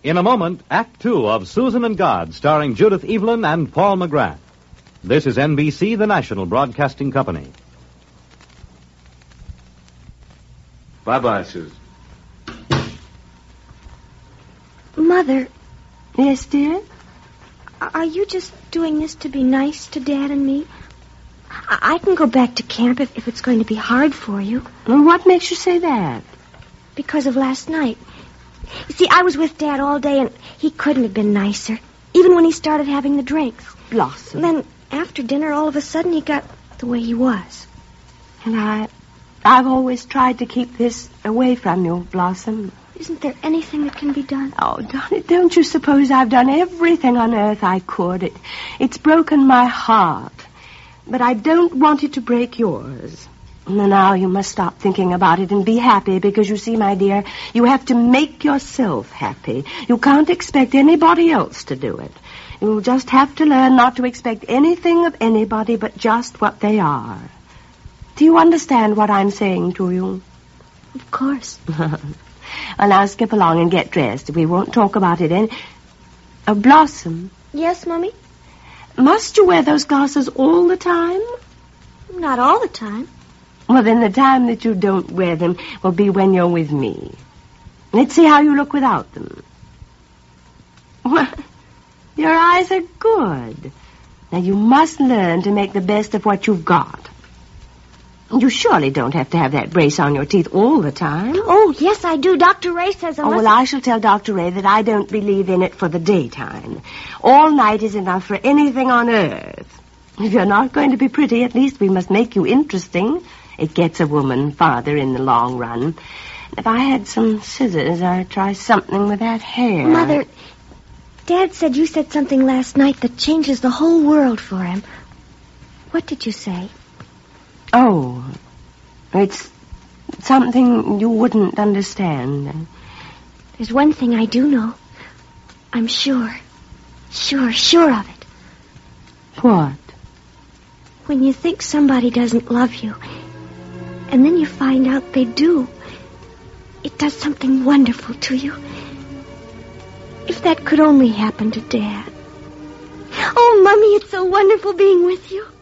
In a moment, Act Two of Susan and God, starring Judith Evelyn and Paul McGrath. This is NBC, the national broadcasting company. Bye-bye, Susan. Mother. Yes, dear? Are you just doing this to be nice to Dad and me? I can go back to camp if it's going to be hard for you. Well, what makes you say that? Because of last night. You see, I was with Dad all day, and he couldn't have been nicer, even when he started having the drinks. Blossom. And then, after dinner, all of a sudden, he got the way he was. And I've always tried to keep this away from you, Blossom. Isn't there anything that can be done? Oh, don't you suppose I've done everything on earth I could? It's broken my heart. But I don't want it to break yours. Now you must stop thinking about it and be happy, because you see, my dear, you have to make yourself happy. You can't expect anybody else to do it. You'll just have to learn not to expect anything of anybody but just what they are. Do you understand what I'm saying to you? Of course. Well, now skip along and get dressed. We won't talk about it Blossom. Yes, Mummy? Must you wear those glasses all the time? Not all the time. Well, then the time that you don't wear them will be when you're with me. Let's see how you look without them. Well, your eyes are good. Now, you must learn to make the best of what you've got. You surely don't have to have that brace on your teeth all the time. Oh, yes, I do. Dr. Ray says Oh, well, I shall tell Dr. Ray that I don't believe in it for the daytime. All night is enough for anything on earth. If you're not going to be pretty, at least we must make you interesting. It gets a woman farther in the long run. If I had some scissors, I'd try something with that hair. Mother, Dad said you said something last night that changes the whole world for him. What did you say? Oh, it's something you wouldn't understand. There's one thing I do know. I'm sure of it. What? When you think somebody doesn't love you, and then you find out they do, it does something wonderful to you. If that could only happen to Dad. Oh, Mummy, it's so wonderful being with you.